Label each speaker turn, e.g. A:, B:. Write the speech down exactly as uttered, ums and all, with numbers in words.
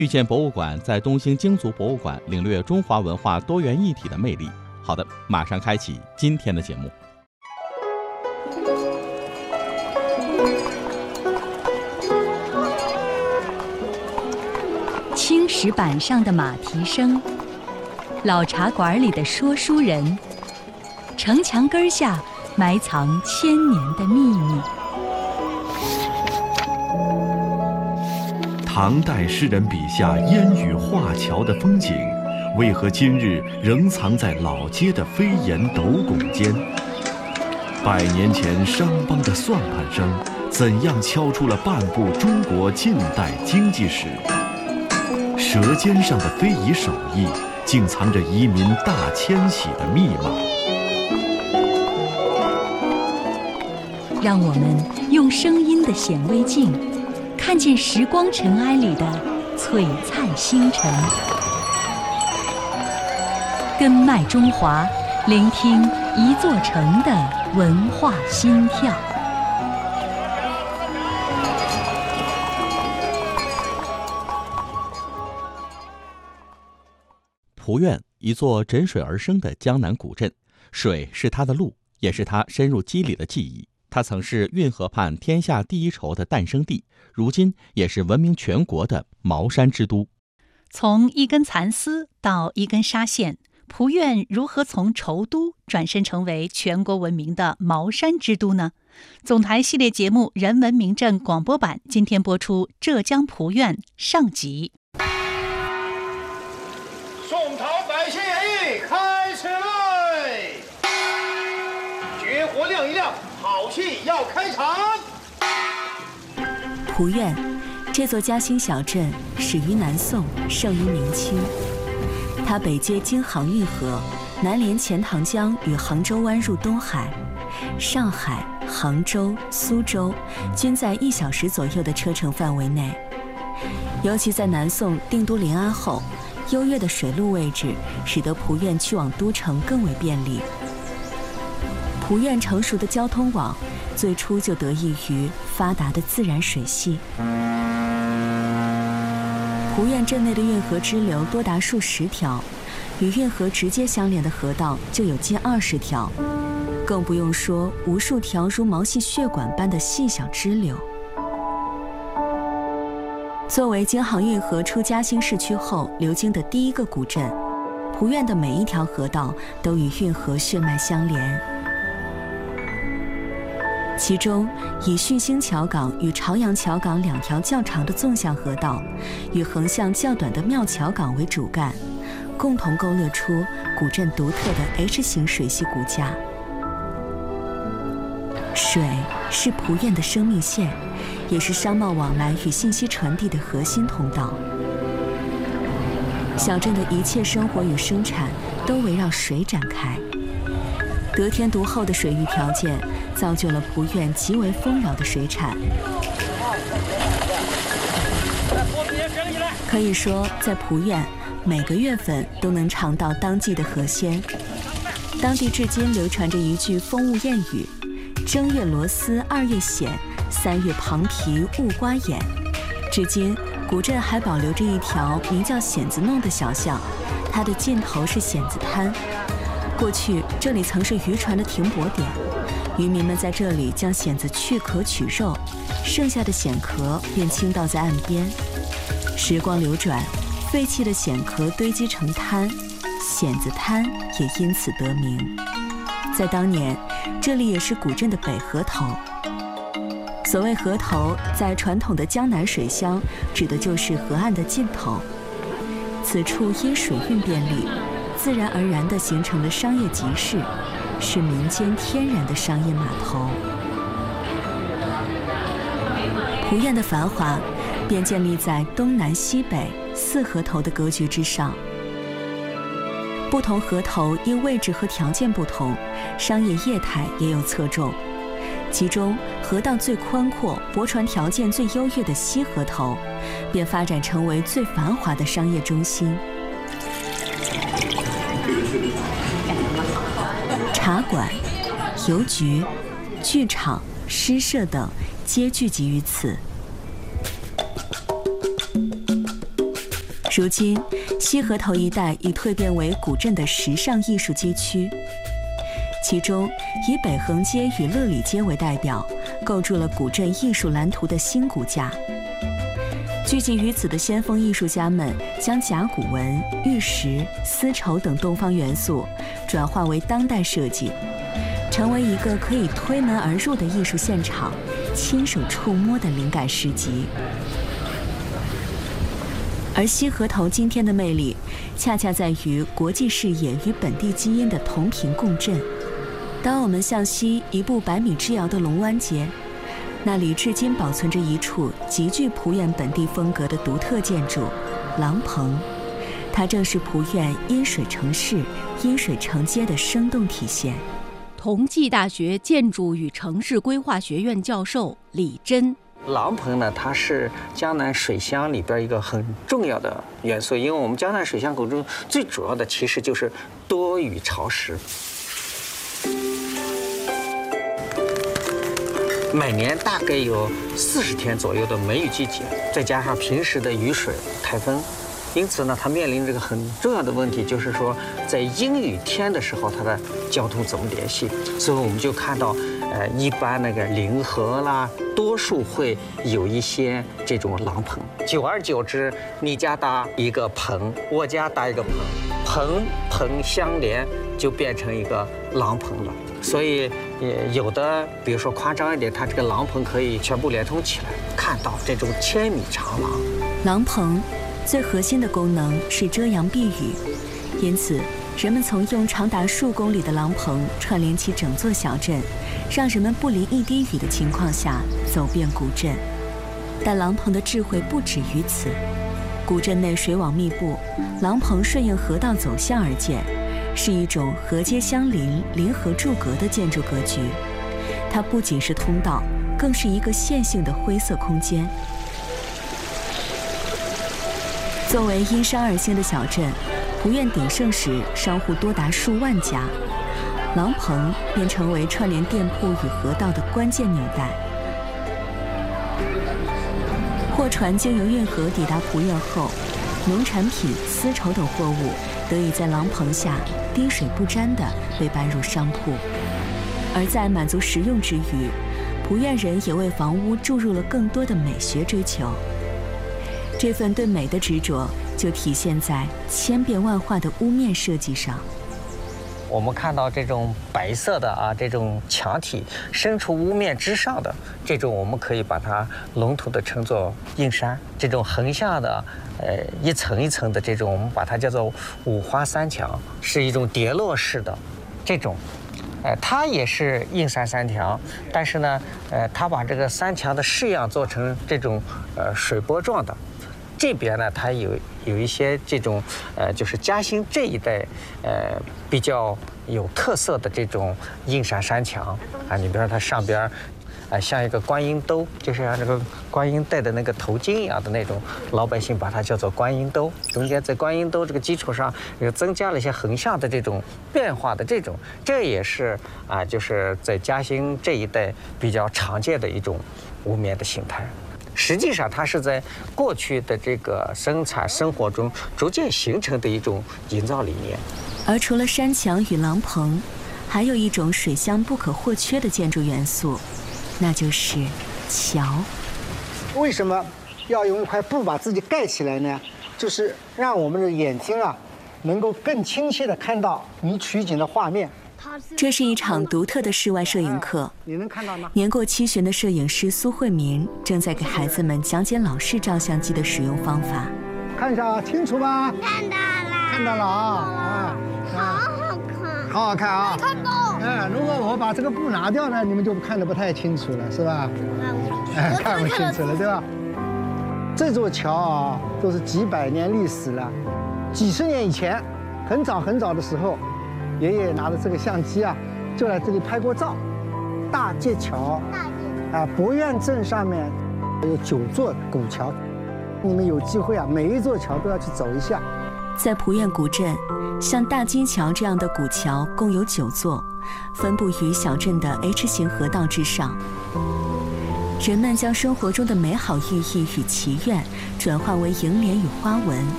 A: 遇见博物馆在东兴京族博物馆领略中华文化多元一体的魅力。好的，马上开启今天的节目。
B: 青石板上的马蹄声，老茶馆里的说书人，城墙根下埋藏千年的秘密。
C: 唐代诗人笔下烟雨画桥的风景，为何今日仍藏在老街的飞檐斗拱间？百年前商帮的算盘声，怎样敲出了半部中国近代经济史？舌尖上的非遗手艺，竟藏着移民大迁徙的密码。
B: 让我们用声音的显微镜，看见时光尘埃里的璀璨星辰。根脉中华，聆听一座城的文化心跳。
A: 蒲院，一座枕水而生的江南古镇，水是它的路，也是它深入肌理的记忆。它曾是运河畔天下第一绸的诞生地，如今也是闻名全国的毛山之都。
D: 从一根蚕丝到一根纱线，蒲院如何从绸都转身成为全国闻名的毛山之都呢？总台系列节目《人文名镇》广播版今天播出浙江蒲院上集。
E: 宋朝百姓演义开始嘞！绝活亮一亮，好戏要开场。
F: 蒲院这座嘉兴小镇始于南宋，盛于明清。它北接京杭运河，南连钱塘江与杭州湾入东海。上海、杭州、苏州均在一小时左右的车程范围内。尤其在南宋定都临安后，优越的水路位置使得蒲院去往都城更为便利。蒲院成熟的交通网最初就得益于发达的自然水系。蒲院镇内的运河支流多达数十条，与运河直接相连的河道就有近二十条，更不用说无数条如毛细血管般的细小支流。作为京杭运河出嘉兴市区后流经的第一个古镇，蒲院的每一条河道都与运河血脉相连。其中以浚兴桥港与朝阳桥港两条较长的纵向河道，与横向较短的庙桥港为主干，共同勾勒出古镇独特的 H 型水系骨架。水是蒲院的生命线，也是商贸往来与信息传递的核心通道。小镇的一切生活与生产都围绕水展开。得天独厚的水域条件造就了蒲院极为丰饶的水产。可以说，在蒲院每个月份都能尝到当季的河鲜。当地至今流传着一句风物谚语：正月螺丝二月咸，三月螃皮误瓜眼。至今古镇还保留着一条名叫蚬子弄的小巷，它的尽头是蚬子滩。过去这里曾是渔船的停泊点，渔民们在这里将蚬子去壳取肉，剩下的蚬壳便倾倒在岸边。时光流转，废弃的蚬壳堆积成滩，蚬子滩也因此得名。在当年，这里也是古镇的北河头。所谓河头，在传统的江南水乡，指的就是河岸的尽头。此处因水运便利，自然而然地形成了商业集市，是民间天然的商业码头。蒲院的繁华便建立在东南西北四河头的格局之上。不同河头因位置和条件不同，商业业态也有侧重。其中河道最宽阔、泊船条件最优越的西河头，便发展成为最繁华的商业中心。茶馆、邮局、剧场、诗社等皆聚集于此。 如今，西河头一带已蜕变为古镇的时尚艺术街区，其中以北横街与乐礼街为代表，构筑了古镇艺术蓝图的新骨架。聚集于此的先锋艺术家们，将甲骨文、玉石、丝绸等东方元素转化为当代设计，成为一个可以推门而入的艺术现场，亲手触摸的灵感市集。而西河头今天的魅力，恰恰在于国际视野与本地基因的同频共振。当我们向西一步百米之遥的龙湾街，那里至今保存着一处极具蒲院本地风格的独特建筑——廊棚，它正是蒲院阴水城市、阴水城街的生动体现。
G: 同济大学建筑与城市规划学院教授李真。
H: 廊棚呢，它是江南水乡里边一个很重要的元素，因为我们江南水乡口中最主要的其实就是多雨潮湿。每年大概有四十天左右的梅雨季节，再加上平时的雨水、台风，因此呢，它面临这个很重要的问题，就是说在阴雨天的时候，它的交通怎么联系？所以我们就看到，呃，一般那个临河啦，多数会有一些这种廊棚。久而久之，你家搭一个棚，我家搭一个棚，棚棚相连，就变成一个廊棚了。所以，也有的，比如说夸张一点，它这个廊棚可以全部连通起来，看到这种千米长廊。
F: 廊棚最核心的功能是遮阳避雨，因此人们从用长达数公里的廊棚串联起整座小镇，让人们不淋一滴雨的情况下走遍古镇。但廊棚的智慧不止于此，古镇内水网密布，廊棚顺应河道走向而建，是一种河街相邻、临河筑阁的建筑格局。它不仅是通道，更是一个线性的灰色空间。作为因山而兴的小镇，蒲院鼎盛时商户多达数万家，廊棚便成为串联店铺与河道的关键纽带。货船经由运河抵达蒲院后，农产品、丝绸等货物得以在廊棚下滴水不沾地被搬入商铺。而在满足实用之余，蒲院人也为房屋注入了更多的美学追求。这份对美的执着就体现在千变万化的屋面设计上。
H: 我们看到这种白色的啊，这种墙体伸出屋面之上的这种，我们可以把它笼统的称作硬山。这种横向的，呃，一层一层的这种，我们把它叫做五花三墙，是一种叠落式的这种。呃，它也是硬山三墙，但是呢，呃，它把这个三墙的式样做成这种呃水波状的。这边呢，它有有一些这种，呃，就是嘉兴这一带，呃，比较有特色的这种硬山山墙啊。你比如说它上边，啊、呃，像一个观音兜，就是像那个观音戴的那个头巾一样的那种，老百姓把它叫做观音兜。中间在观音兜这个基础上，又增加了一些横向的这种变化的这种，这也是啊、呃，就是在嘉兴这一带比较常见的一种屋面的形态。实际上，它是在过去的这个生产生活中逐渐形成的一种营造理念。
F: 而除了山墙与廊棚，还有一种水乡不可或缺的建筑元素，那就是桥。
I: 为什么要用一块布把自己盖起来呢？就是让我们的眼睛啊，能够更亲切地看到你取景的画面。
F: 这是一场独特的室外摄影课。
I: 你能看到吗？
F: 年过七旬的摄影师苏慧民正在给孩子们讲解老式照相机的使用方法。
I: 看一下啊，清楚吗？
J: 看到了，
I: 看到了啊，
J: 啊，好好看，
I: 好好看啊！
J: 没看到。
I: 哎，如果我把这个布拿掉呢，你们就看得不太清楚了，是吧？哎，看不清楚了，对吧？这座桥啊，都是几百年历史了。几十年以前，很早很早的时候，爷爷拿着这个相机啊，就来这里拍过照。大界桥，啊，博院镇上面有九座古桥，你们有机会啊，每一座桥都要去走一下。
F: 在蒲院古镇，像大金桥这样的古桥共有九座，分布于小镇的 H 型河道之上。人们将生活中的美好寓意与祈愿转化为楹联与花纹，